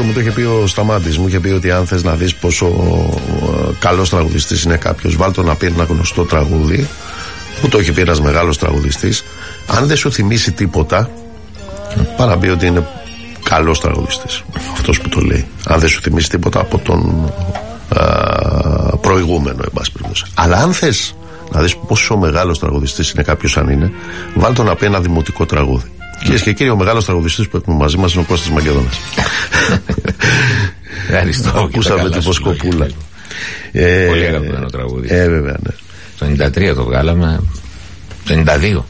αυτό μου το είχε πει ο Σταμάτης. Μου είχε πει ότι αν θες να δεις πόσο καλός τραγουδιστής είναι κάποιος, βάλ' το να πει ένα γνωστό τραγούδι. Μου το έχει πει ένας μεγάλος τραγουδιστής. Αν δεν σου θυμίσει τίποτα, πάρα να πει ότι είναι καλός τραγουδιστής. Αυτός που το λέει. Αν δεν σου θυμίσει τίποτα από τον προηγούμενο, εν πάση περιπτώσει. Αλλά αν θες να δεις πόσο μεγάλος τραγουδιστής είναι κάποιος, αν είναι, βάλ' το να πει ένα δημοτικό τραγούδι. Κυρίες και κύριοι, ο μεγάλος τραγουδιστής που έχουμε μαζί μας είναι ο Κώστας Μακεδόνας. Ακούσαμε την Βοσκοπούλα. Πολύ αγαπημένο τραγούδι. Βέβαια, ναι. Το 93 το βγάλαμε. Το 92.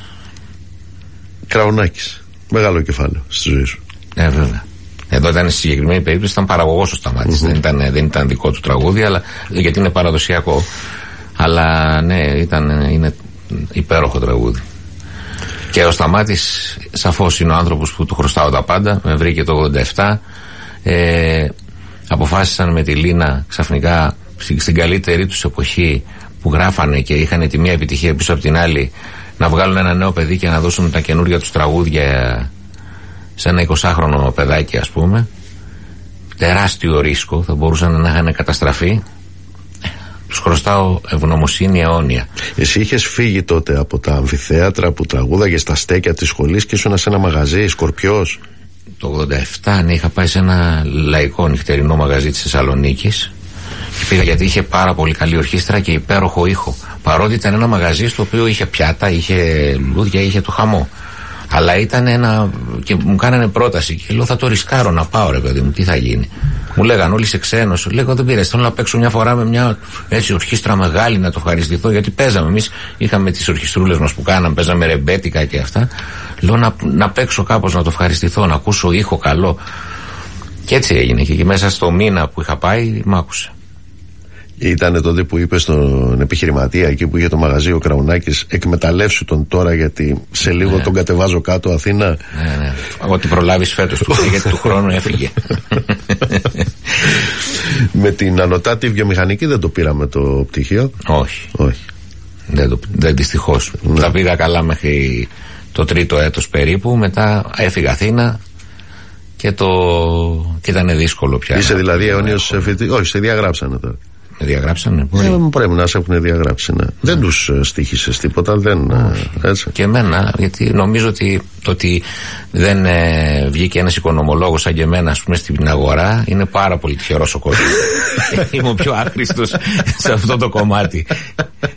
Κραουνάκης. Μεγάλο κεφάλαιο στη ζωή σου. Βέβαια. Εδώ ήταν, στη συγκεκριμένη περίπτωση, ήταν παραγωγός ο Σταμάτης. Δεν ήταν δικό του τραγούδι, αλλά, γιατί είναι παραδοσιακό. Αλλά ναι, είναι υπέροχο τραγούδι. Και ο Σταμάτης σαφώς είναι ο άνθρωπος που του χρωστάω τα πάντα. Με βρήκε το 87. Αποφάσισαν με τη Λίνα ξαφνικά στην καλύτερη τους εποχή, που γράφανε και είχαν τη μία επιτυχία πίσω από την άλλη, να βγάλουν ένα νέο παιδί και να δώσουν τα καινούργια τους τραγούδια σε ένα 20χρονο παιδάκι, ας πούμε. Τεράστιο ρίσκο, θα μπορούσαν να είχαν καταστραφεί. Τους χρωστάω ευγνωμοσύνη αιώνια. Εσύ είχες φύγει τότε από τα αμφιθέατρα που τραγούδαγες στα στέκια της σχολής και ήσουν σε ένα μαγαζί, Σκορπιός. Το 87, ναι, είχα πάει σε ένα λαϊκό νυχτερινό μαγαζί της Θεσσαλονίκης και πήγα γιατί είχε πάρα πολύ καλή ορχήστρα και υπέροχο ήχο. Παρότι ήταν ένα μαγαζί στο οποίο είχε πιάτα, είχε λουλούδια, είχε το χαμό. Αλλά ήταν ένα. Και μου κάνανε πρόταση. Και λέω: θα το ρισκάρω να πάω, ρε παιδί μου, τι θα γίνει. Μου λέγανε όλοι σε ξένος. Λέγω: δεν πειράζει, θέλω να παίξω μια φορά με μια έτσι ορχήστρα μεγάλη, να το ευχαριστηθώ. Γιατί παίζαμε. Εμείς είχαμε τις ορχιστρούλες μας που κάναμε, παίζαμε ρεμπέτικα και αυτά. Λέω να παίξω κάπως, να το ευχαριστηθώ, να ακούσω ήχο καλό. Και έτσι έγινε. Και μέσα στο μήνα που είχα πάει, μ' άκουσε. Ήταν τότε που είπε στον επιχειρηματία εκεί που είχε το μαγαζί ο Κραουνάκης, εκμεταλλεύσου τον τώρα γιατί σε λίγο τον κατεβάζω κάτω Αθήνα. Ναι. Ό,τι προλάβεις φέτος του, γιατί του χρόνου έφυγε. Με την ανωτάτη βιομηχανική δεν το πήραμε το πτυχίο. Όχι. Δεν δυστυχώς. Τα πήγα καλά μέχρι το τρίτο έτος περίπου. Μετά έφυγα Αθήνα και ήταν δύσκολο πια. Είσαι δηλαδή αιώνιος φοιτητής? Όχι, σε διαγράψανε τώρα. Με διαγράψανε. Πρέπει να σε έχουν διαγράψει. Ναι. Δεν τους στοίχησες τίποτα, έτσι. Και εμένα, γιατί νομίζω ότι το ότι δεν βγήκε ένας οικονομολόγος σαν και εμένα, ας πούμε, στην αγορά, είναι πάρα πολύ τυχερός ο κόσμος. Είμαι ο πιο άχρηστος σε αυτό το κομμάτι.